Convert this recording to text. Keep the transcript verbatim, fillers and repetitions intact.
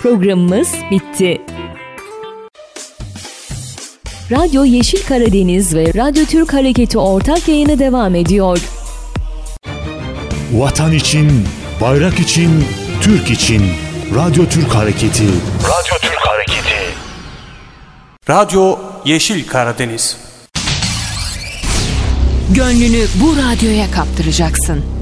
Programımız bitti. Radyo Yeşil Karadeniz ve Radyo Türk Hareketi ortak yayını devam ediyor. Vatan için, bayrak için, Türk için. Radyo Türk Hareketi. Radyo Türk Hareketi. Radyo Yeşil Karadeniz. Gönlünü bu radyoya kaptıracaksın.